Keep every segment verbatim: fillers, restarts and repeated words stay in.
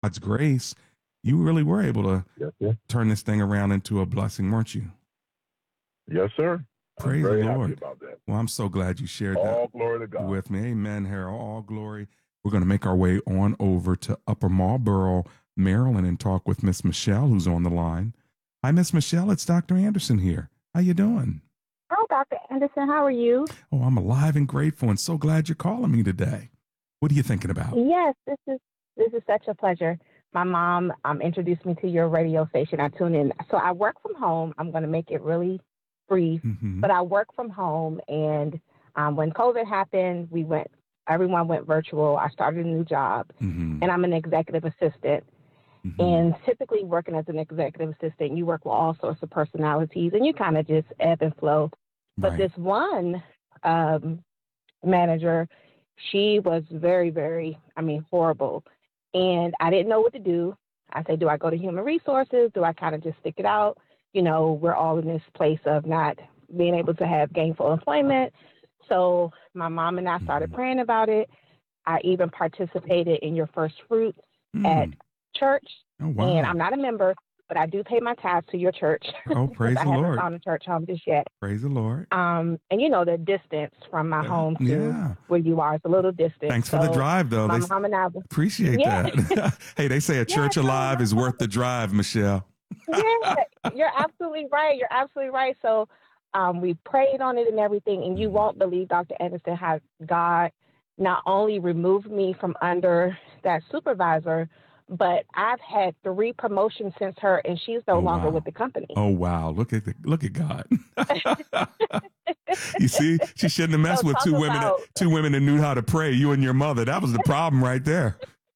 God's grace, you really were able to Yes, sir. turn this thing around into a blessing, weren't you? Yes, sir. Praise I'm very the happy Lord. about that. Well, I'm so glad you shared All that glory to God. with me. Amen, Harold. All glory. We're going to make our way on over to Upper Marlboro, Maryland, and talk with Miss Michelle, who's on the line. Hi, Miss Michelle. It's Doctor Anderson here. How you doing? Hi, Doctor Anderson. How are you? Oh, I'm alive and grateful, and so glad you're calling me today. What are you thinking about? Yes, this is this is such a pleasure. My mom um, introduced me to your radio station. I tune in. So I work from home. I'm going to make it really brief, Mm-hmm. but I work from home. And um, when COVID happened, we went. Everyone went virtual. I started a new job, Mm-hmm. and I'm an executive assistant. Mm-hmm. And typically, working as an executive assistant, you work with all sorts of personalities, and you kind of just ebb and flow. But Right. this one um, manager, she was very, very, I mean, horrible. And I didn't know what to do. I said, do I go to human resources? Do I kind of just stick it out? You know, we're all in this place of not being able to have gainful employment. So my mom and I started Mhm. praying about it. I even participated in your first fruits Mm. at church. Oh, wow. And I'm not a member, but I do pay my tithes to your church. Oh, praise I the haven't Lord. found a church home just yet. Praise the Lord. Um, and you know, the distance from my Uh, home to yeah. where you are is a little distant. Thanks for the So drive, though. my They mom and I, appreciate Yeah. that. Hey, they say a church Yeah, no, alive no. is worth the drive, Michelle. yeah, you're absolutely right. You're absolutely right. So um, we prayed on it and everything, and you Mhm. won't believe, Doctor Anderson, how God not only removed me from under that supervisor, but I've had three promotions since her, and she's no Oh, longer wow. with the company. Oh, wow. Look at the, look at God. You see, she shouldn't have messed So with talk two women, that, about- two women that knew how to pray, you and your mother. That was the problem right there.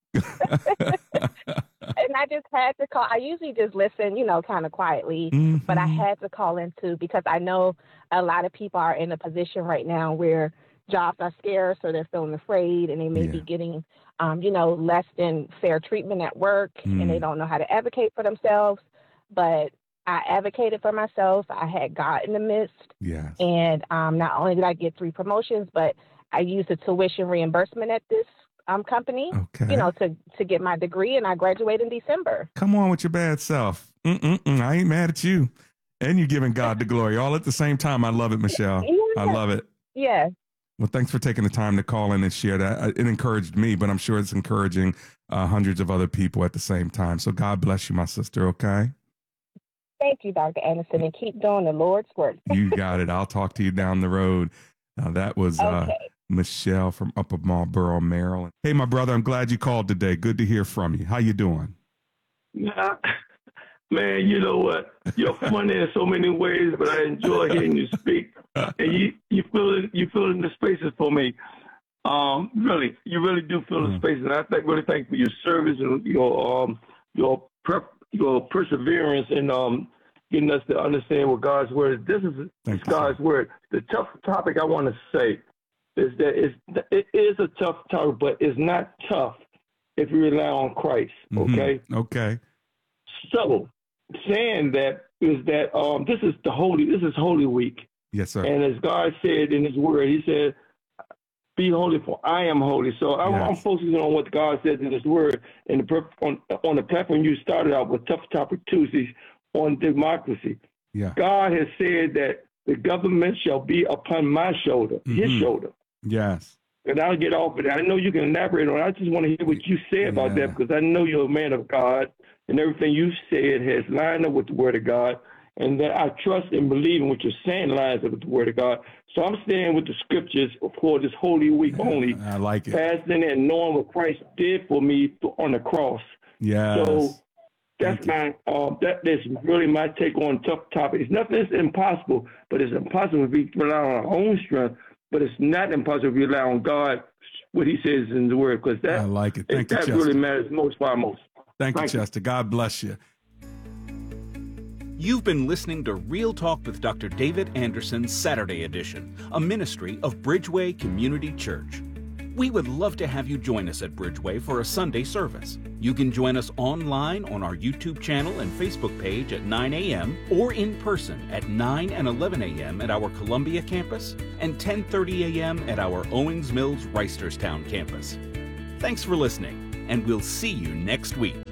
And I just had to call. I usually just listen, you know, kind of quietly, but I Mhm. had to call in too because I know a lot of people are in a position right now where jobs are scarce or they're feeling afraid and they may be Yeah. getting, um, you know, less than fair treatment at work and they Mm. don't know how to advocate for themselves. But I advocated for myself. I had God in the midst. Yes. And um, not only did I get three promotions, but I used the tuition reimbursement at this um, company, Okay. you know, to, to get my degree, and I graduated in December. Come on with your bad self. Mm-mm-mm. I ain't mad at you. And you're giving God the glory all at the same time. I love it, Michelle. I Yeah. love it. Yeah. Well, thanks for taking the time to call in and share that. Uh, It encouraged me, but I'm sure it's encouraging uh, hundreds of other people at the same time. So God bless you, my sister, okay? Thank you, Doctor Anderson, and keep doing the Lord's work. You got it. I'll talk to you down the road. Now, that was uh, Okay. Michelle from Upper Marlboro, Maryland. Hey, my brother, I'm glad you called today. Good to hear from you. How you doing? Nah, man, you know what? You're funny in so many ways, but I enjoy hearing you speak. And you you fill in, you fill in the spaces for me. Um, really, you really do fill the Mm. spaces, and I think really thank you for your service and your um your prep your perseverance in um getting us to understand what God's word is. This is Thank it's you, sir. God's word. The tough topic I want to say is that it's, it is a tough topic, but it's not tough if you rely on Christ. Mhm. Okay. Okay. So, saying that is that um, this is the holy. This is Holy Week, Yes, sir. and as God said in His Word, He said, "Be holy, for I am holy." So I'm, I'm Yes. focusing on what God says in His Word, and the, per- on on the platform you started out with Tough Topic Tuesdays on democracy. Yeah. God has said that the government shall be upon my shoulder, His Mhm. shoulder. Yes. And I'll get off of that. I know you can elaborate on it. I just want to hear what you say about Yeah. that because I know you're a man of God and everything you said has lined up with the Word of God. And that I trust and believe in what you're saying lines up with the Word of God. So I'm staying with the scriptures for this Holy Week only, I like it. fasting and knowing what Christ did for me on the cross. Yes. So that's my uh, that is really my take on tough topics. Nothing is impossible, but it's impossible if we rely on our own strength. But it's not impossible if we rely on God, what He says in the Word, because that I like it. Thank you, that Chester. really matters most foremost. Thank you, Thank you. Chester. God bless you. You've been listening to Real Talk with Doctor David Anderson Saturday Edition, a ministry of Bridgeway Community Church. We would love to have you join us at Bridgeway for a Sunday service. You can join us online on our YouTube channel and Facebook page at nine a.m. or in person at nine and eleven a.m. at our Columbia campus and ten thirty a.m. at our Owings Mills Reisterstown campus. Thanks for listening, and we'll see you next week.